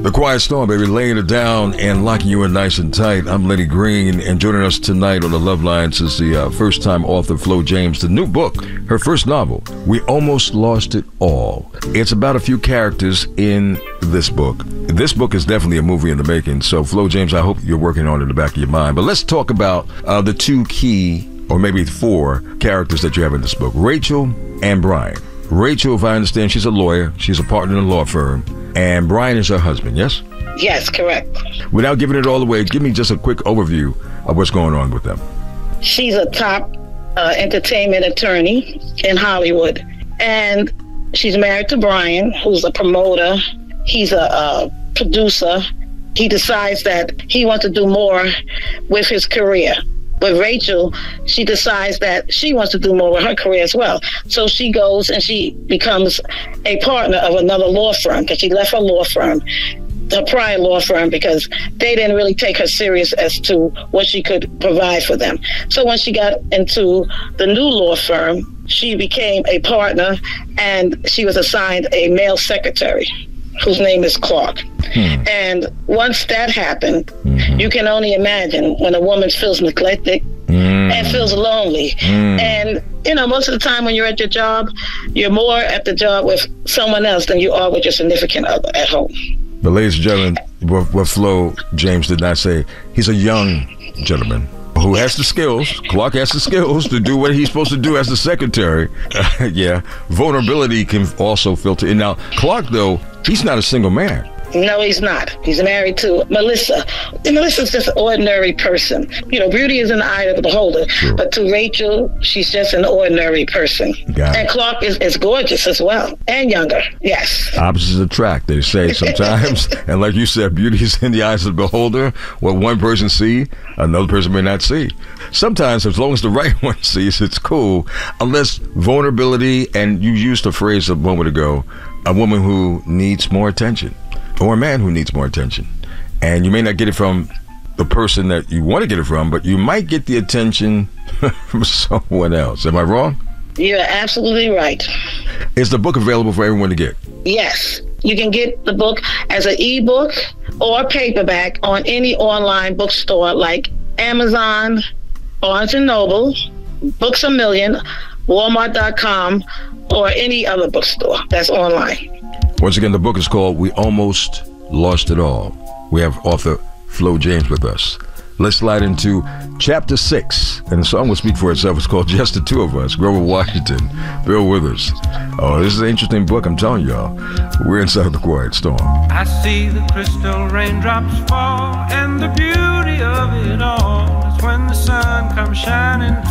The Quiet Storm, baby, laying it down and locking you in nice and tight. I'm Lenny Green, and joining us tonight on the Love Lines is the first-time author, Flo James. The new book, her first novel, We Almost Lost It All. It's about a few characters in this book. This book is definitely a movie in the making, so Flo James, I hope you're working on it in the back of your mind. But let's talk about the two key, or maybe four, characters that you have in this book, Rachel and Brian. Rachel, if I understand, she's a lawyer. She's a partner in a law firm. And Brian is her husband, yes? Yes, correct. Without giving it all away, give me just a quick overview of what's going on with them. She's a top entertainment attorney in Hollywood. And she's married to Brian, who's a promoter. He's a producer. He decides that he wants to do more with his career. But Rachel, she decides that she wants to do more with her career as well. So she goes and she becomes a partner of another law firm, because she left her law firm, her prior law firm, because they didn't really take her serious as to what she could provide for them. So when she got into the new law firm, she became a partner, and she was assigned a male secretary whose name is Clark. And once that happened, you can only imagine when a woman feels neglected and feels lonely. And, you know, most of the time when you're at your job, you're more at the job with someone else than you are with your significant other at home. But ladies and gentlemen, what Flo James did not say, he's a young gentleman who has the skills. Clark has the skills to do what he's supposed to do as the secretary. Yeah, vulnerability can also filter in. Now, Clark, though, he's not a single man. No, he's not. He's married to Melissa. And Melissa's just an ordinary person. You know, beauty is in the eye of the beholder. Sure. But to Rachel, she's just an ordinary person. And Clark is gorgeous as well. And younger, yes. Opposites attract, they say sometimes. And like you said, beauty is in the eyes of the beholder. What one person sees, another person may not see. Sometimes, as long as the right one sees, it's cool. Unless vulnerability, and you used the phrase a moment ago, a woman who needs more attention. Or a man who needs more attention. And you may not get it from the person that you want to get it from, but you might get the attention from someone else. Am I wrong? You're absolutely right. Is the book available for everyone to get? Yes. You can get the book as an ebook or paperback on any online bookstore like Amazon, Barnes & Noble, Books A Million, Walmart.com, or any other bookstore that's online. Once again, the book is called We Almost Lost It All. We have author Flo James with us. Let's slide into chapter 6. And the song will speak for itself. It's called Just the Two of Us. Grover Washington, Bill Withers. Oh, this is an interesting book, I'm telling y'all. We're inside the Quiet Storm. I see the crystal raindrops fall, and the beauty of it all is when the sun comes shining